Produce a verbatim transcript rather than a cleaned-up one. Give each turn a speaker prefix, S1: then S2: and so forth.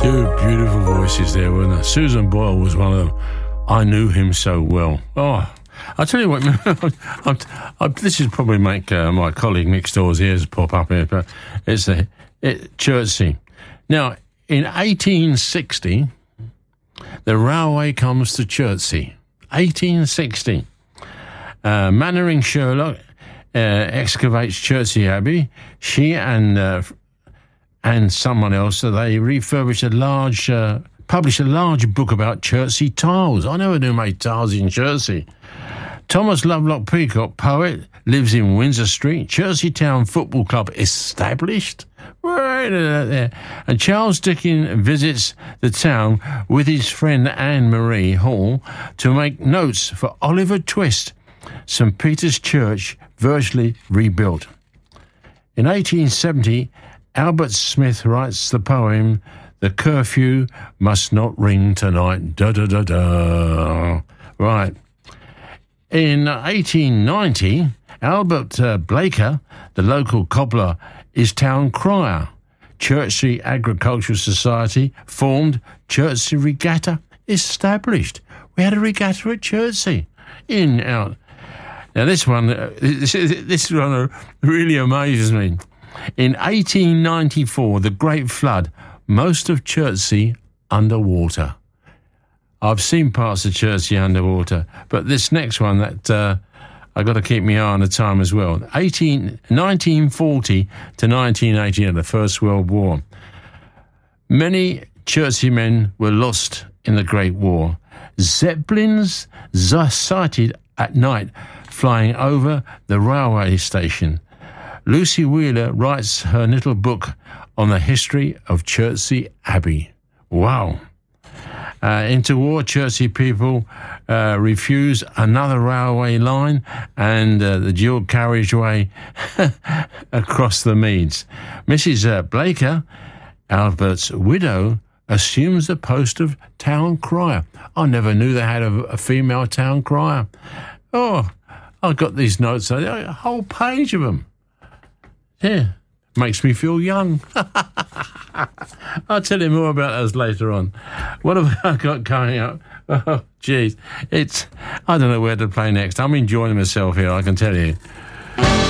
S1: Two beautiful voices there, weren't there? Susan Boyle was one of them. I knew him so well. Oh, I'll tell you what, I'm, I'm, this is probably make uh, my colleague next door's ears pop up here, but it's a it, Chertsey. Now, in eighteen sixty, the railway comes to Chertsey. eighteen sixty. Uh, Mannering Sherlock uh, excavates Chertsey Abbey. She and uh, and someone else, so they refurbish a large, uh, publish a large book about Chertsey tiles. I never knew made tiles in Chertsey. Thomas Lovelock Peacock, poet, lives in Windsor Street. Chertsey Town Football Club established. Right there. And Charles Dickens visits the town with his friend Anne-Marie Hall to make notes for Oliver Twist. Saint Peter's Church virtually rebuilt. In eighteen seventy, Albert Smith writes the poem, The Curfew Must Not Ring Tonight. Da da da da. Right. In eighteen ninety, Albert uh, Blaker, the local cobbler, is town crier. Chertsey Agricultural Society formed. Chertsey Regatta established. We had a regatta at Chertsey. In, out. Now this one, uh, this, this one really amazes me. In eighteen ninety-four, the Great Flood, most of Chertsey underwater. I've seen parts of Chertsey underwater, but this next one that uh, I've got to keep my eye on the time as well. eighteen, nineteen forty to nineteen eighty, the First World War. Many Chertsey men were lost in the Great War. Zeppelins sighted at night flying over the railway station. Lucy Wheeler writes her little book on the history of Chertsey Abbey. Wow. Uh, interwar, Chertsey people uh, refuse another railway line and uh, the dual carriageway across the Meads. Missus Uh, Blaker, Albert's widow, assumes the post of town crier. I never knew they had a, a female town crier. Oh, I got these notes, a whole page of them. Yeah, makes me feel young. I'll tell you more about those later on. What have I got coming up? Oh, geez. It's, I don't know where to play next. I'm enjoying myself here, I can tell you.